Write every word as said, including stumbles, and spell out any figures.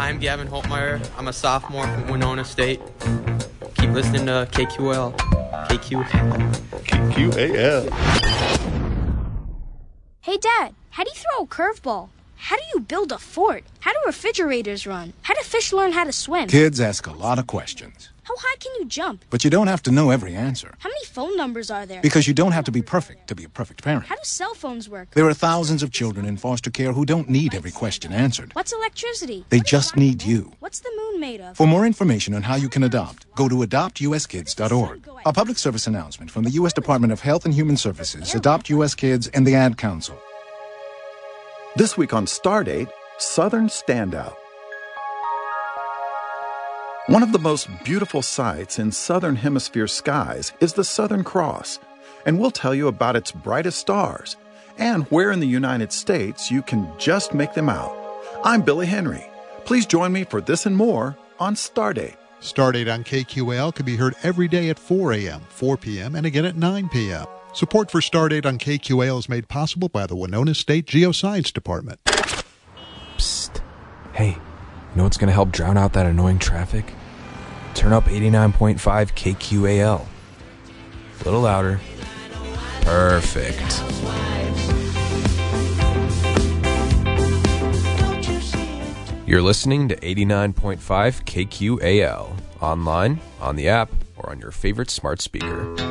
Hi, I'm Gavin Holtmeyer. I'm a sophomore from Winona State. Keep listening to K Q L. K Q A L. K Q A L. Hey, Dad, how do you throw a curveball? How do you build a fort? How do refrigerators run? How do fish learn how to swim? Kids ask a lot of questions. How high can you jump? But you don't have to know every answer. How many phone numbers are there? Because you don't have to be perfect to be a perfect parent. How do cell phones work? There are thousands of children in foster care who don't need every question answered. What's electricity? They just need you. What's the moon made of? For more information on how you can adopt, go to adopt u s kids dot org. A public service announcement from the U S Department of Health and Human Services, Adopt U S Kids, and the Ad Council. This week on Stardate, Southern Standout. One of the most beautiful sights in Southern Hemisphere skies is the Southern Cross, and we'll tell you about its brightest stars and where in the United States you can just make them out. I'm Billy Henry. Please join me for this and more on Stardate. Stardate on K Q A L can be heard every day at four a.m., four p.m., and again at nine p.m. Support for Stardate on K Q A L is made possible by the Winona State Geoscience Department. Psst. Hey, you know what's going to help drown out that annoying traffic? Turn up eighty-nine point five K Q A L. A little louder. Perfect. You're listening to eighty-nine point five K Q A L. Online, on the app, or on your favorite smart speaker.